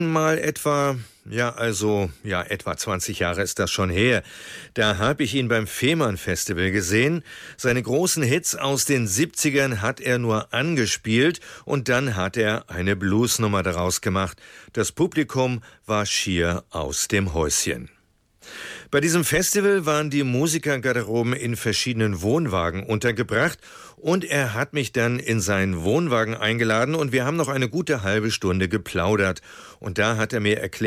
Mal etwa 20 Jahre ist das schon her. Da habe ich ihn beim Fehmarn-Festival gesehen. Seine großen Hits aus den 70ern hat er nur angespielt und dann hat er eine Bluesnummer daraus gemacht. Das Publikum war schier aus dem Häuschen. Bei diesem Festival waren die Musikergarderoben in verschiedenen Wohnwagen untergebracht und er hat mich dann in seinen Wohnwagen eingeladen und wir haben noch eine gute halbe Stunde geplaudert. Und da hat er mir erklärt,